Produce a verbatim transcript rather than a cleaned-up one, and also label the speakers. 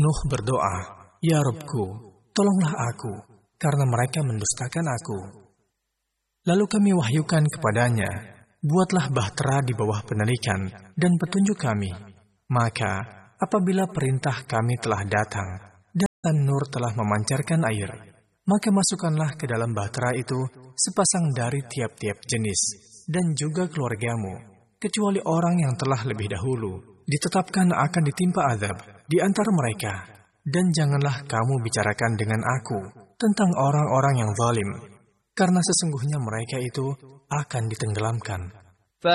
Speaker 1: Nuh berdoa, "Ya Rabbku, tolonglah aku, karena mereka mendustakan aku." Lalu kami wahyukan kepadanya, "Buatlah bahtera di bawah penarikan dan petunjuk kami." Maka apabila perintah kami telah datang dan Nur telah memancarkan air, maka masukkanlah ke dalam bahtera itu sepasang dari tiap-tiap jenis dan juga keluargamu, kecuali orang yang telah lebih dahulu ditetapkan akan ditimpa azab di antara mereka. Dan janganlah kamu bicarakan dengan aku tentang orang-orang yang zalim, karena sesungguhnya mereka itu akan ditenggelamkan.